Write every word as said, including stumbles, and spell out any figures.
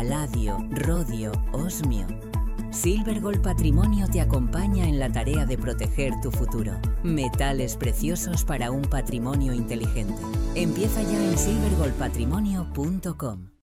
paladio, rodio, osmio. Silvergold Patrimonio te acompaña en la tarea de proteger tu futuro. Metales preciosos para un patrimonio inteligente. Empieza ya en silvergold patrimonio punto com.